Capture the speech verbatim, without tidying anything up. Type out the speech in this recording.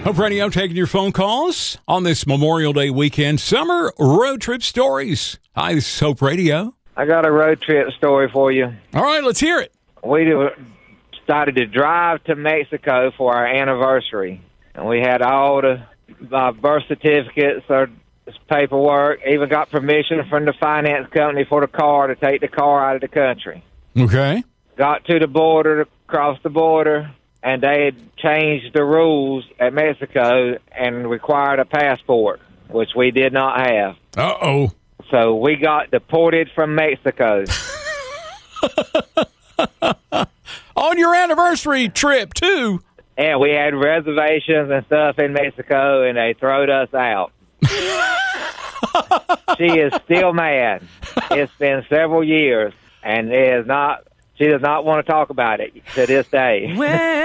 Hope Radio taking your phone calls on this Memorial Day weekend. Summer road trip stories. Hi, this is Hope Radio. I got a road trip story for you. All right, let's hear it. We started to drive to Mexico for our anniversary. And we had all the uh, birth certificates, our paperwork, even got permission from the finance company for the car to take the car out of the country. Okay. Got to the border, across the border, and they had changed the rules at Mexico and required a passport, which we did not have. Uh-oh. So we got deported from Mexico. On your anniversary trip, too. Yeah, we had reservations and stuff in Mexico, and they throwed us out. She is still mad. It's been several years, and it is not. She does not want to talk about it to this day.